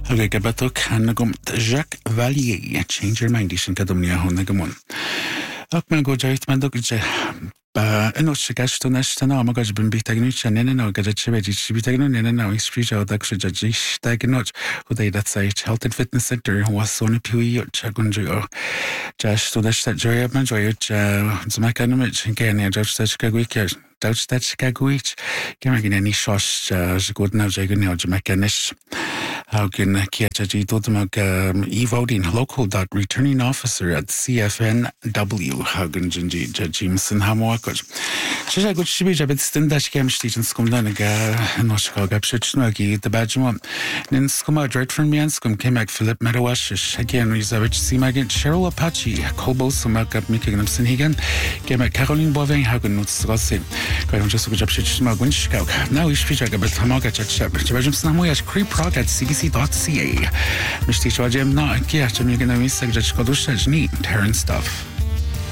Okay, gabatok nagum Jacques Valier, change your mind, isn't kadumnia hon nagamon. Akman go jait mandok eno shigashto nashtana amagaj bin bitagnuch and no gadachevich bitagno and now is free out actually diagnose who they that say health and fitness center was so a pew chagunjo just to that joy of my joy zmakanimich and can judge that Chicago Dutch that Chicago each can again any shosh good now jagan mechanish. How can Kiachaji Dodamag e-voting local returning officer at CFNW Hagen Jinji Jimson Hamwakos. Shisha good shibija bit stindash cam station scumdanaga noshka gapshitnagi the badgemon. Nin scuma dread from Yanscum came back Philip Medawash again Rizavich Simagin Cheryl Apache Kobo Sumak making them Sinhigan came at Caroline Boving Hagen Nutsrossi. Going just a good shitma winchkau. Now we speak about Hamaga Chap. Jim Snamoyash Creep Rock at CBC.ca. Myślicie o dziem, no, ja, czym nie mieć, że szkoda, że nie, Terran stuff.